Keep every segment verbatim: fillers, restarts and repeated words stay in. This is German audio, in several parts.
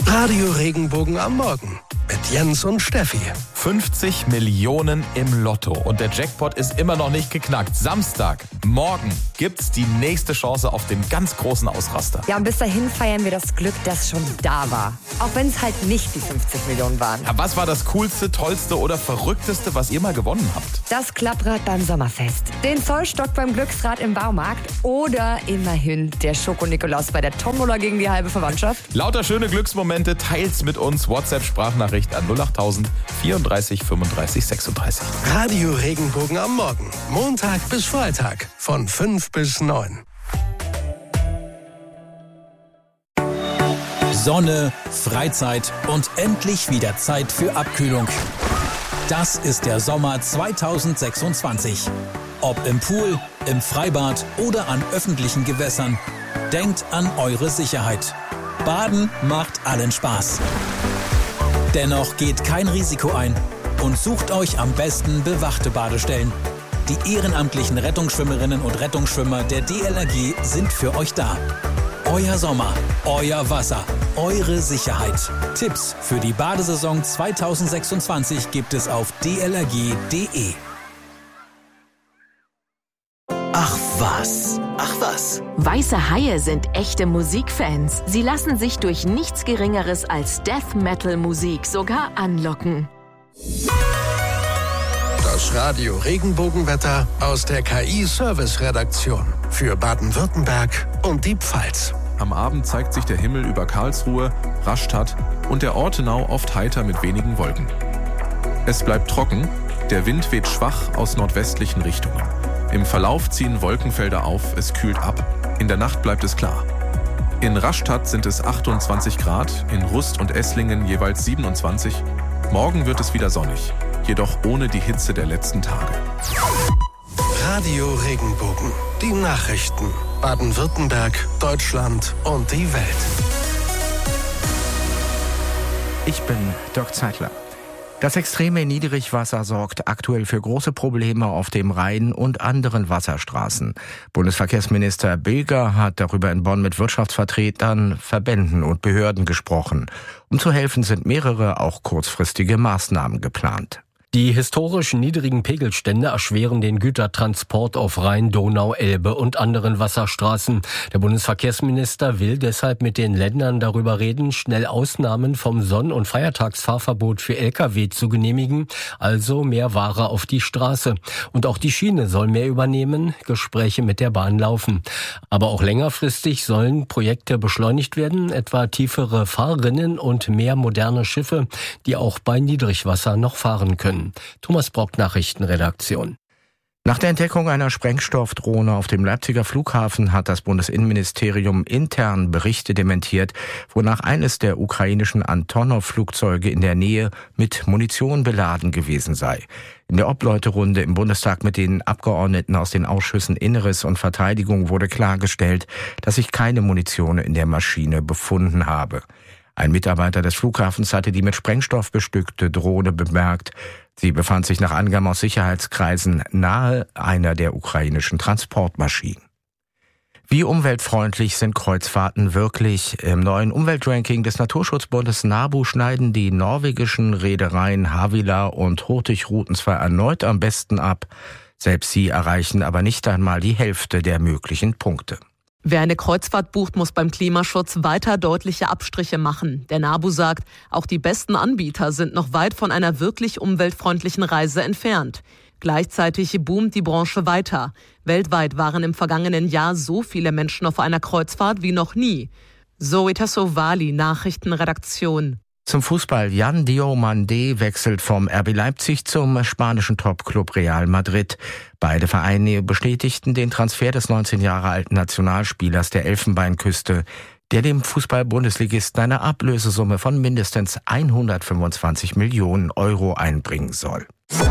Radio Regenbogen am Morgen mit Jens und Steffi. fünfzig Millionen im Lotto und der Jackpot ist immer noch nicht geknackt. Samstag, morgen gibt's die nächste Chance auf den ganz großen Ausraster. Ja, und bis dahin feiern wir das Glück, das schon da war. Auch wenn es halt nicht die fünfzig Millionen waren. Ja, was war das Coolste, Tollste oder Verrückteste, was ihr mal gewonnen habt? Das Klapprad beim Sommerfest, den Zollstock beim Glücksrad im Baumarkt oder immerhin der Schoko-Nikolaus bei der Tombola gegen die halbe Verwandtschaft. Lauter schöne Glücksmomente, teilt's mit uns. WhatsApp-Sprachnachricht an null acht tausend vierunddreißig fünfunddreißig sechsunddreißig. Radio Regenbogen am Morgen. Montag bis Freitag von fünf bis neun. Sonne, Freizeit und endlich wieder Zeit für Abkühlung. Das ist der Sommer zweitausendsechsundzwanzig. Ob im Pool, im Freibad oder an öffentlichen Gewässern, denkt an eure Sicherheit. Baden macht allen Spaß. Dennoch geht kein Risiko ein und sucht euch am besten bewachte Badestellen. Die ehrenamtlichen Rettungsschwimmerinnen und Rettungsschwimmer der D L R G sind für euch da. Euer Sommer, euer Wasser, eure Sicherheit. Tipps für die Badesaison zweitausendsechsundzwanzig gibt es auf d l r g punkt d e. Ach was, ach was. Weiße Haie sind echte Musikfans. Sie lassen sich durch nichts Geringeres als Death-Metal-Musik sogar anlocken. Das Radio Regenbogenwetter aus der K I-Service-Redaktion für Baden-Württemberg und die Pfalz. Am Abend zeigt sich der Himmel über Karlsruhe, Rastatt und der Ortenau oft heiter mit wenigen Wolken. Es bleibt trocken, der Wind weht schwach aus nordwestlichen Richtungen. Im Verlauf ziehen Wolkenfelder auf, es kühlt ab. In der Nacht bleibt es klar. In Rastatt sind es achtundzwanzig Grad, in Rust und Esslingen jeweils siebenundzwanzig. Morgen wird es wieder sonnig, jedoch ohne die Hitze der letzten Tage. Radio Regenbogen. Die Nachrichten. Baden-Württemberg, Deutschland und die Welt. Ich bin Dirk Zeitler. Das extreme Niedrigwasser sorgt aktuell für große Probleme auf dem Rhein und anderen Wasserstraßen. Bundesverkehrsminister Bilger hat darüber in Bonn mit Wirtschaftsvertretern, Verbänden und Behörden gesprochen. Um zu helfen, sind mehrere, auch kurzfristige Maßnahmen geplant. Die historisch niedrigen Pegelstände erschweren den Gütertransport auf Rhein, Donau, Elbe und anderen Wasserstraßen. Der Bundesverkehrsminister will deshalb mit den Ländern darüber reden, schnell Ausnahmen vom Sonn- und Feiertagsfahrverbot für L K W zu genehmigen, also mehr Ware auf die Straße. Und auch die Schiene soll mehr übernehmen, Gespräche mit der Bahn laufen. Aber auch längerfristig sollen Projekte beschleunigt werden, etwa tiefere Fahrrinnen und mehr moderne Schiffe, die auch bei Niedrigwasser noch fahren können. Thomas Brock, Nachrichtenredaktion. Nach der Entdeckung einer Sprengstoffdrohne auf dem Leipziger Flughafen hat das Bundesinnenministerium intern Berichte dementiert, wonach eines der ukrainischen Antonov-Flugzeuge in der Nähe mit Munition beladen gewesen sei. In der Obleuterunde im Bundestag mit den Abgeordneten aus den Ausschüssen Inneres und Verteidigung wurde klargestellt, dass sich keine Munition in der Maschine befunden habe. Ein Mitarbeiter des Flughafens hatte die mit Sprengstoff bestückte Drohne bemerkt. Sie befand sich nach Angaben aus Sicherheitskreisen nahe einer der ukrainischen Transportmaschinen. Wie umweltfreundlich sind Kreuzfahrten wirklich? Im neuen Umweltranking des Naturschutzbundes NABU schneiden die norwegischen Reedereien Havila und Hurtigruten zwar erneut am besten ab, selbst sie erreichen aber nicht einmal die Hälfte der möglichen Punkte. Wer eine Kreuzfahrt bucht, muss beim Klimaschutz weiter deutliche Abstriche machen. Der NABU sagt, auch die besten Anbieter sind noch weit von einer wirklich umweltfreundlichen Reise entfernt. Gleichzeitig boomt die Branche weiter. Weltweit waren im vergangenen Jahr so viele Menschen auf einer Kreuzfahrt wie noch nie. Zoe Tassovali, Nachrichtenredaktion. Zum Fußball. Jan Diomande wechselt vom R B Leipzig zum spanischen Topclub Real Madrid. Beide Vereine bestätigten den Transfer des neunzehn Jahre alten Nationalspielers der Elfenbeinküste, der dem Fußball-Bundesligisten eine Ablösesumme von mindestens hundertfünfundzwanzig Millionen Euro einbringen soll.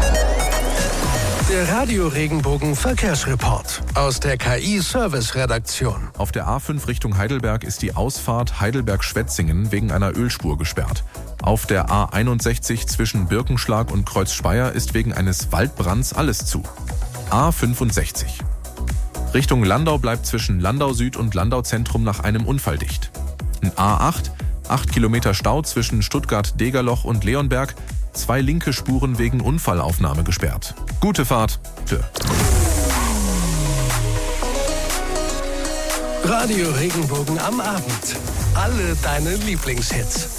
Der Radio Regenbogen Verkehrsreport aus der K I-Service-Redaktion. Auf der A fünf Richtung Heidelberg ist die Ausfahrt Heidelberg-Schwetzingen wegen einer Ölspur gesperrt. Auf der A einundsechzig zwischen Birkenschlag und Kreuzspeyer ist wegen eines Waldbrands alles zu. A fünfundsechzig. Richtung Landau bleibt zwischen Landau Süd und Landau Zentrum nach einem Unfall dicht. In A acht Acht Kilometer Stau zwischen Stuttgart-Degerloch und Leonberg. Zwei linke Spuren wegen Unfallaufnahme gesperrt. Gute Fahrt. Tschö. Radio Regenbogen am Abend. Alle deine Lieblingshits.